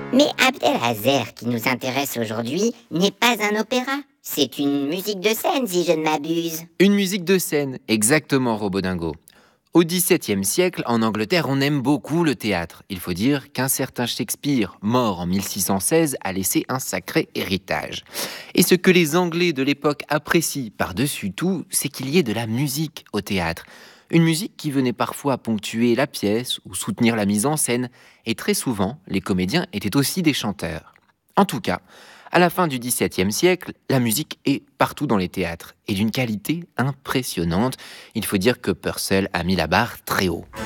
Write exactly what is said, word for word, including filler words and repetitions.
Mais Abdelhazer, qui nous intéresse aujourd'hui, n'est pas un opéra. C'est une musique de scène, si je ne m'abuse. Une musique de scène, exactement, Robodingo. Au dix-septième siècle, en Angleterre, on aime beaucoup le théâtre. Il faut dire qu'un certain Shakespeare, mort en mille six cent seize, a laissé un sacré héritage. Et ce que les Anglais de l'époque apprécient par-dessus tout, c'est qu'il y ait de la musique au théâtre. Une musique qui venait parfois ponctuer la pièce ou soutenir la mise en scène. Et très souvent, les comédiens étaient aussi des chanteurs. En tout cas, à la fin du dix-septième siècle, la musique est partout dans les théâtres et d'une qualité impressionnante. Il faut dire que Purcell a mis la barre très haut.